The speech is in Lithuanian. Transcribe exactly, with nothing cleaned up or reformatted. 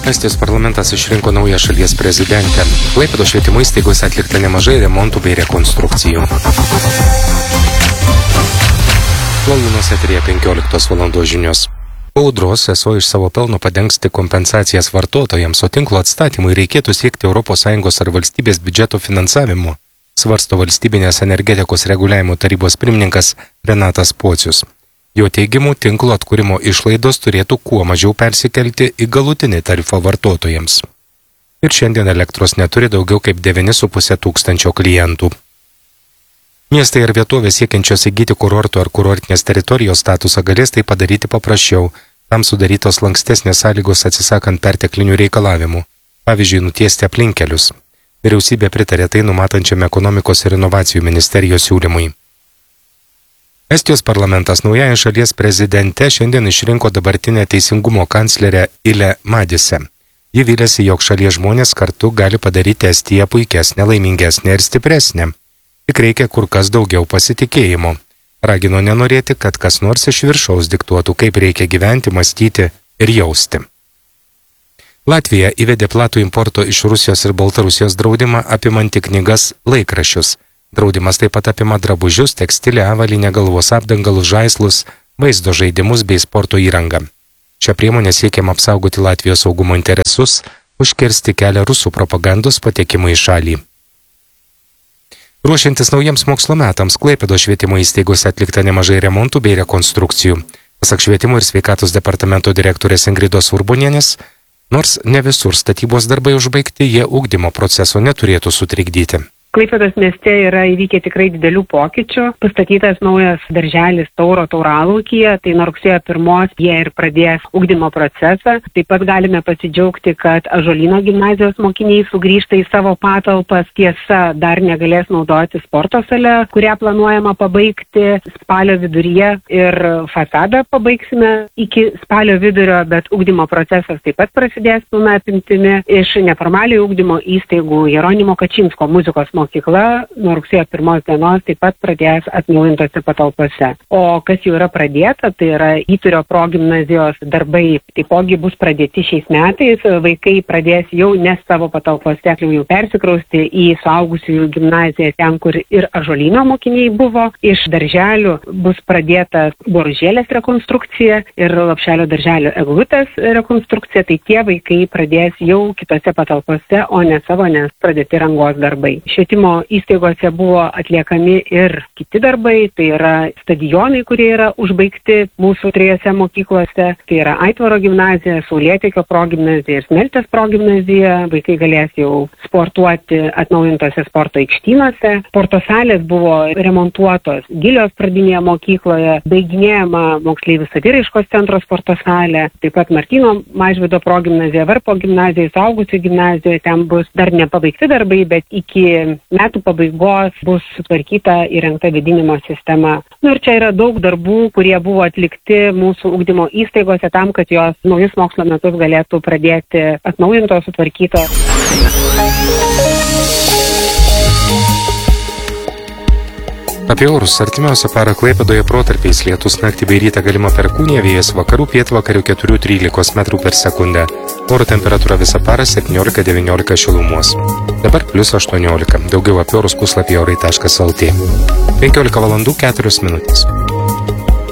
Estijos parlamentas išrinko naują šalies prezidentę. Klaipėdos švietimo įstaigose atlikta nemažai remontų bei rekonstrukcijų. Laulinos eteryje penkioliktos valandos žinios. Po audros eso iš savo pelno padengs tik kompensacijas vartotojams, o tinklo atstatymui reikėtų siekti Europos Sąjungos ar valstybės biudžeto finansavimu, svarsto Valstybinės energetikos reguliavimo tarybos pirmininkas Renatas Pocius. Jo teigimu, tinklo atkūrimo išlaidos turėtų kuo mažiau persikelti į galutinį tarifą vartotojams. Ir šiandien elektros neturi daugiau kaip devyni su puse tūkstančio klientų. Miestai ir vietovės siekiančios įgyti kurorto ar kurortinės teritorijos statusą galės tai padaryti paprasčiau. Tam sudarytos lankstesnės sąlygos atsisakant perteklinių reikalavimų, pavyzdžiui, nutiesti aplinkelius. Vyriausybė pritarė tai numatančiam ekonomikos ir inovacijų ministerijos siūlymui. Estijos parlamentas naująją šalies prezidente šiandien išrinko dabartinę teisingumo kanclerę Ile Madise. Ji vylėsi, jog šalies žmonės kartu gali padaryti Estiją puikesnę, laimingesnę ir stipresnę. Tik reikia kur kas daugiau pasitikėjimo. Ragino nenorėti, kad kas nors iš viršaus diktuotų, kaip reikia gyventi, mąstyti ir jausti. Latvija įvedė platų importo iš Rusijos ir Baltarusijos draudimą apimantį knygas, laikraščius. Draudimas taip pat apima drabužius, tekstilę, avalynę, galvos apdangalus, žaislus, vaizdo žaidimus bei sporto įrangą. Šią priemonę siekiama apsaugoti Latvijos saugumo interesus, užkirsti kelią rusų propagandos patekimui į šalį. Ruošiantis naujiems mokslo metams, Klaipėdos švietimo įstaigose atlikta nemažai remontų bei rekonstrukcijų. Pasak švietimo ir sveikatos departamento direktorės Ingridos Urbonienės, nors ne visur statybos darbai užbaigti, jie ugdymo proceso neturėtų sutrikdyti. Klaipėdos mieste yra įvykę tikrai didelių pokyčių. Pastatytas naujas darželis Tauro Tauralaukyje, tai nuo rugsėjo pirmos jie ir pradės ugdymo procesą. Taip pat galime pasidžiaugti, kad Ąžuolyno gimnazijos mokiniai sugrįžta į savo patalpas. Tiesa, dar negalės naudoti sporto salę, kurią planuojama pabaigti spalio viduryje, ir fasadą pabaigsime iki spalio vidurio, bet ugdymo procesas taip pat prasidės pilna apimtimi. Iš neformaliojo ugdymo įstaigų Jeronimo Kačinsko muzikos mokykla nuo rugsėjo pirmos dienos taip pat pradės atnaujintose patalpose. O kas jau yra pradėta, tai yra Įturio progimnazijos darbai, taipogi bus pradėti šiais metais. Vaikai pradės jau ne savo patalpose, jau persikrausti į suaugusiųjų gimnaziją, ten, kur ir Ąžuolyno mokiniai buvo. Iš darželių bus pradėta Boružėlės rekonstrukcija ir Lopšelio darželio eglutės rekonstrukcija. Tai tie vaikai pradės jau kitose patalpose, o ne savo, nes pradėti rangos darbai. Švietimo įstaigose buvo atliekami ir kiti darbai, tai yra stadionai, kurie yra užbaigti mūsų trijose mokyklose, tai yra Aitvaro gimnazija, Saulėtekio progimnazija ir Smeltės progimnazija. Vaikai galės jau sportuoti atnaujintose sporto aikštynuose. Sporto salės buvo remontuotos Gilios pradinėje mokykloje, baiginėjama moksleivių saviraiškos centro sporto salė, taip pat Martyno Mažvydo progimnazija, Varpo gimnazija, Suaugusių gimnazija, ten bus dar nepabaigti darbai, bet iki metų pabaigos bus sutvarkyta įrengta vėdinimo sistema. Nu ir čia yra daug darbų, kurie buvo atlikti mūsų ugdymo įstaigose tam, kad jos naujus mokslo metus galėtų pradėti atnaujintos, sutvarkytos. Apie orus. Artimiausią parą Klaipėdoje protarpiais lietus, naktį bei rytą galima perkūnija, vėjas vakarų pietvakarių keturi trylika metrų per sekundę. Oro temperatūra visą parą septyniolika devyniolika šilumos. Dabar plius aštuoniolika. Daugiau apie orus puslapyje orai taškas lt. penkiolika valandų keturios minutės.